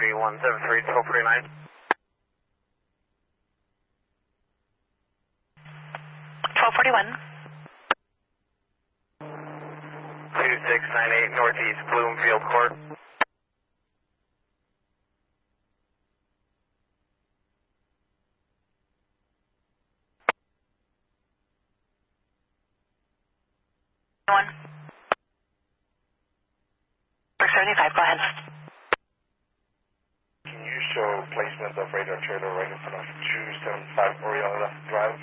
173, 1249. 1241. 2698 Northeast Bloomfield Court. One. 675, go ahead. Can you show placement of radar trailer right in front of 275 Oriole Drive?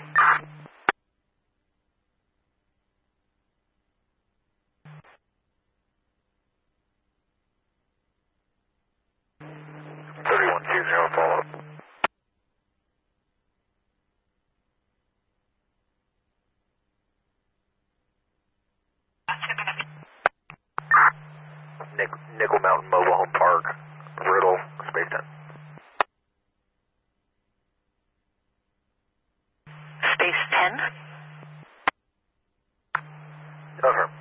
Follow-up. Nickel Mountain Mobile Home Park, Riddle, Space 10. Space 10. Confirm.